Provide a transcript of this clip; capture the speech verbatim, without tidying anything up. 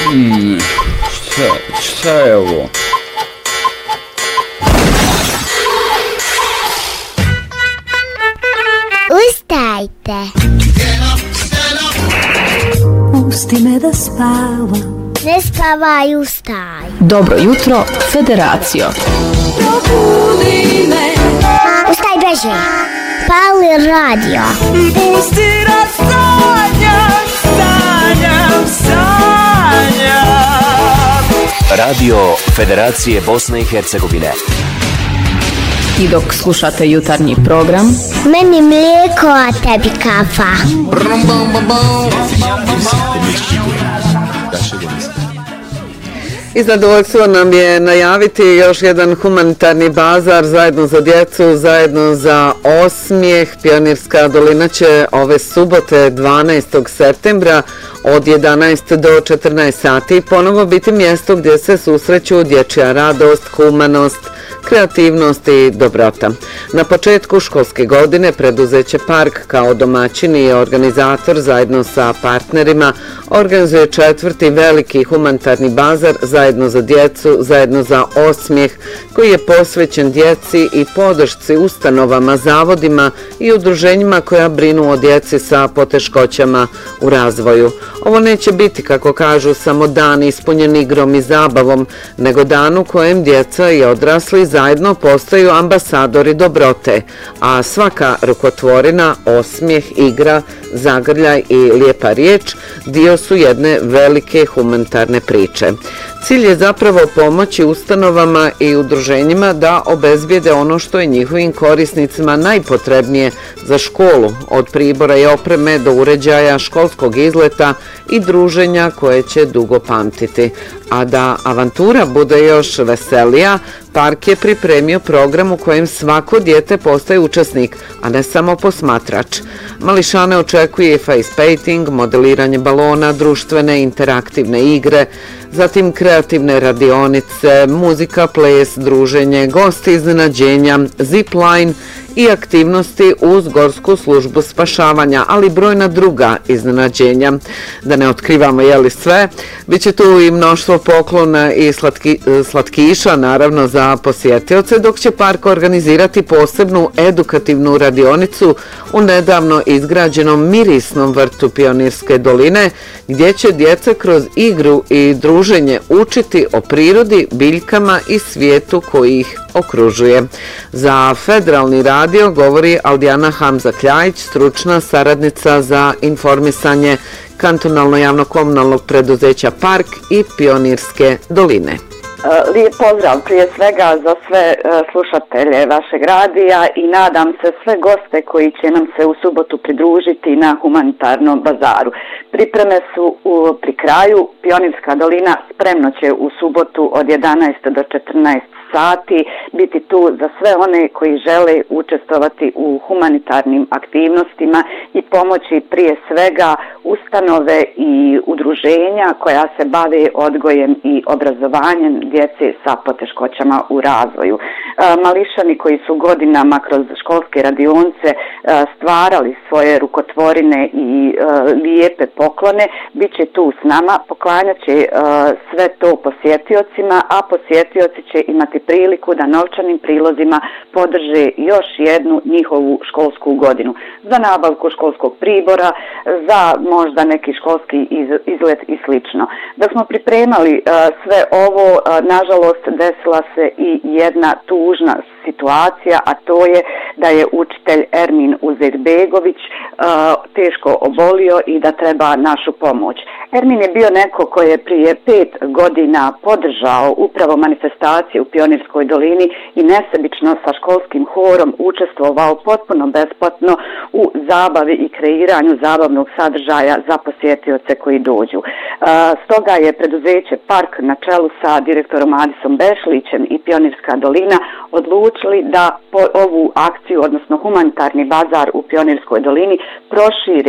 Hmm, šta, šta je ovo? Ustajte. Pusti me da spavam. Ne spavaj, ustaj. Dobro jutro, Federacijo. Probudi me. Ustaj beže. Pali radio. Pusti da sanjam, sanjam, sanjam. Radio Federacije Bosne i Hercegovine. I dok slušate jutarnji program, Meni mlijeko, a tebi kafa. I zadovoljstvo nam je najaviti još jedan humanitarni bazar zajedno za djecu, zajedno za osmijeh. Pionirska dolina će ove subote dvanaestog septembra od jedanaest do četrnaest sati ponovo biti mjesto gdje se susreću dječja radost, humanost, kreativnost i dobrota. Na početku školske godine preduzeće Park kao domaćin i organizator zajedno sa partnerima organizuje četvrti veliki humanitarni bazar zajedno za djecu, zajedno za osmijeh, koji je posvećen djeci i podršci ustanovama, zavodima i udruženjima koja brinu o djeci sa poteškoćama u razvoju. Ovo neće biti, kako kažu, samo dan ispunjen igrom i zabavom, nego dan u kojem djeca i odrasli zajedno postaju ambasadori dobrote, a svaka rukotvorina, osmijeh, igra, zagrljaj i lijepa riječ dio su jedne velike humanitarne priče. Cilj je zapravo pomoći ustanovama i udruženjima da obezbijede ono što je njihovim korisnicima najpotrebnije za školu, od pribora i opreme do uređaja, školskog izleta i druženja koje će dugo pamtiti. A da avantura bude još veselija, Park je pripremio program u kojem svako dijete postaje učesnik, a ne samo posmatrač. Mališane očekuje face painting, modeliranje balona, društvene interaktivne igre, zatim kreativne radionice, muzika, ples, druženje, gosti iznenađenja, zipline i aktivnosti uz Gorsku službu spašavanja, ali brojna druga iznenađenja. Da ne otkrivamo je li sve, bit će tu i mnoštvo poklona i slatki, slatkiša, naravno za posjetioce, dok će park organizirati posebnu edukativnu radionicu u nedavno izgrađenom mirisnom vrtu Pionirske doline, gdje će djeca kroz igru i druženje učiti o prirodi, biljkama i svijetu koji ih okružuje. Za Federalni radio govori Aldijana Hamza-Kljajić, stručna saradnica za informisanje kantonalno javno-komunalnog preduzeća Park i Pionirske doline. Lijep pozdrav prije svega za sve slušatelje vašeg radija i nadam se sve goste koji će nam se u subotu pridružiti na humanitarnom bazaru. Pripreme su u, pri kraju. Pionirska dolina spremno će u subotu od jedanaest do četrnaest sati biti tu za sve one koji žele učestvovati u humanitarnim aktivnostima i pomoći prije svega ustanove i udruženja koja se bave odgojem i obrazovanjem djece sa poteškoćama u razvoju. Mališani koji su godinama kroz školske radionice stvarali svoje rukotvorine i lijepe poklone, bit će tu s nama, poklanjat će sve to posjetiocima, a posjetioci će imati priliku da novčanim prilozima podrže još jednu njihovu školsku godinu. Za nabavku školskog pribora, za možda neki školski izlet i slično. Da smo pripremali sve ovo, nažalost desila se i jedna tužna situacija, a to je da je učitelj Ermin Uzerbegović teško obolio i da treba našu pomoć. Ermin je bio neko koji je prije pet godina podržao upravo manifestacije u Pionirskoj dolini i nesebično sa školskim horom učestvovao potpuno besplatno u zabavi i kreiranju zabavnog sadržaja za posjetioce koji dođu. Stoga je preduzeće Park na čelu sa direktorom Adisom Bešlićem i Pionirska dolina odlučili da ovu akciju, odnosno humanitarni bazar u Pionirskoj dolini, prošire